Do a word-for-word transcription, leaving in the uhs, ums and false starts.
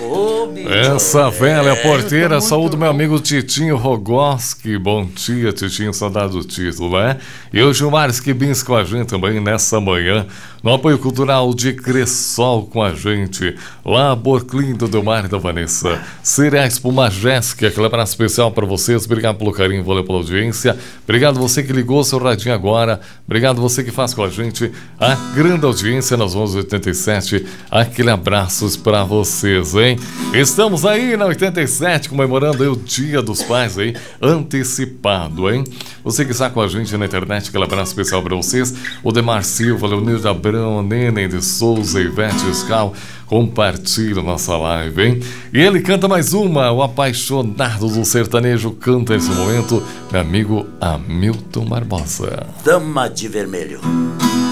Ô, bicho. Essa velha É, porteira, saúde do meu muito- amigo Titinho Rogoski. Bom dia, Titinho, saudade do título, né? E o Gilmar Skibins com a gente também nessa manhã, no apoio cultural de Cressol com a gente, lá Borclindo do Mar da Vanessa, Cereais Puma Jéssica, aquele abraço especial para vocês, obrigado pelo carinho, valeu pela audiência, obrigado você que ligou seu radinho agora, obrigado você que faz com a gente a grande audiência nas onze oitenta e sete, aquele abraço para vocês, hein? Estamos aí na oitenta e sete, comemorando aí o Dia dos Pais aí, antecipado, hein? Você que está com a gente na internet, aquele abraço especial para vocês, o Demar Silva, Leonildo Abrão, Nenen de Souza, Ivete Scal, compartilha nossa live, hein? E ele canta mais uma, o apaixonado do sertanejo canta nesse momento, meu amigo Hamilton Barbosa. Dama de Vermelho.